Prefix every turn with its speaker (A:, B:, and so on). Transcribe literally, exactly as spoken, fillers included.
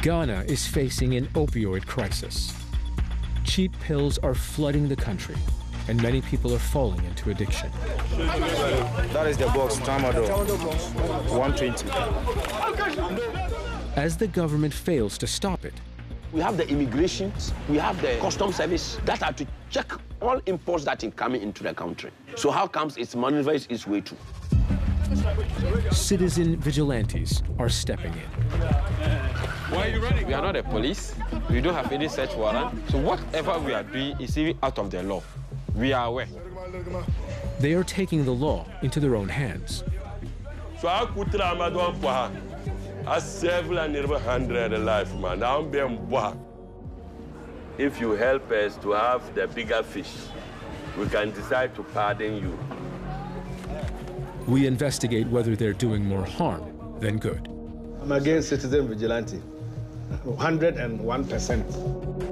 A: Ghana is facing an opioid crisis. Cheap pills are flooding the country, and many people are falling into addiction.
B: That is the box, Tramadol, one twenty.
A: As the government fails to stop it,
C: we have the immigration, we have the custom service that are to check all imports that are coming into the country. So how comes it's maneuvers its way to?
A: Citizen vigilantes are stepping in.
D: Why are you running? We are not the police. We don't have any search warrant. So whatever we are doing is even out of the law. We are aware.
A: They are taking the law into their own hands.
E: So I could try I several and never hundred life, man. Now I'm being boy. If you help us to have the bigger fish, we can decide to pardon you.
A: We investigate whether they're doing more harm than good.
B: I'm against citizen vigilante, one hundred and one percent.